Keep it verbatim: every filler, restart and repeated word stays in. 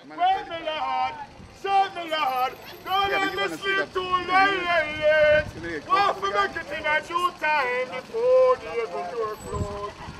Well, me lord, shout me lord, don't let me sleep too late. Want to make it in a due time before the able door close.